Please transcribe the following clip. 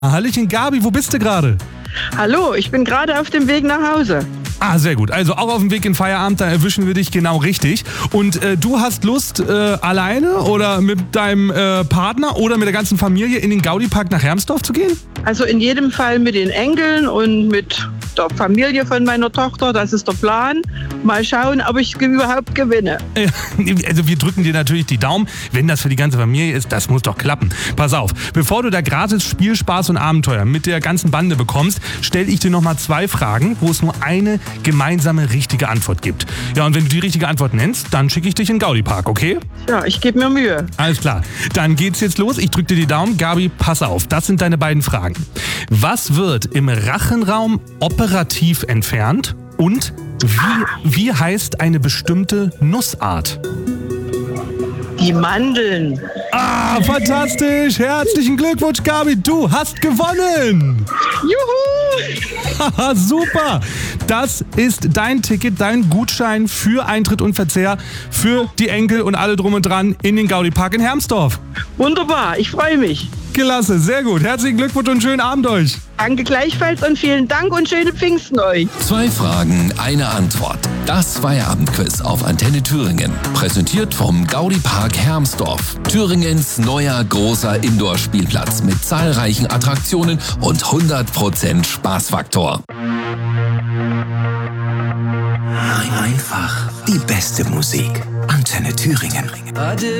Hallöchen Gabi, wo bist du gerade? Hallo, ich bin gerade auf dem Weg nach Hause. Ah, sehr gut. Also auch auf dem Weg in Feierabend, da erwischen wir dich genau richtig. Und du hast Lust, alleine oder mit deinem Partner oder mit der ganzen Familie in den Gaudi-Park nach Hermsdorf zu gehen? Also in jedem Fall mit den Enkeln und mit der Familie von meiner Tochter, das ist der Plan. Mal schauen, ob ich überhaupt gewinne. Also wir drücken dir natürlich die Daumen, wenn das für die ganze Familie ist, das muss doch klappen. Pass auf, bevor du da gratis Spiel, Spaß und Abenteuer mit der ganzen Bande bekommst, stelle ich dir nochmal 2 Fragen, wo es nur eine gemeinsame richtige Antwort gibt. Ja, und wenn du die richtige Antwort nennst, dann schicke ich dich in den Gaudi-Park, okay? Ja, ich gebe mir Mühe. Alles klar, dann geht's jetzt los. Ich drücke dir die Daumen. Gabi, pass auf, das sind deine beiden Fragen. Was wird im Rachenraum operativ entfernt und wie heißt eine bestimmte Nussart? Die Mandeln. Ah, fantastisch! Herzlichen Glückwunsch, Gabi, du hast gewonnen! Juhu! Haha, super! Das ist dein Ticket, dein Gutschein für Eintritt und Verzehr für die Enkel und alle drum und dran in den Gaudi-Park in Hermsdorf. Wunderbar, ich freue mich. Klasse, sehr gut. Herzlichen Glückwunsch und schönen Abend euch. Danke gleichfalls und vielen Dank und schöne Pfingsten euch. 2 Fragen, eine Antwort. Das Feierabendquiz auf Antenne Thüringen. Präsentiert vom Gaudi-Park Hermsdorf. Thüringens neuer großer Indoor-Spielplatz mit zahlreichen Attraktionen und 100% Spaßfaktor. Einfach die beste Musik. Antenne Thüringen.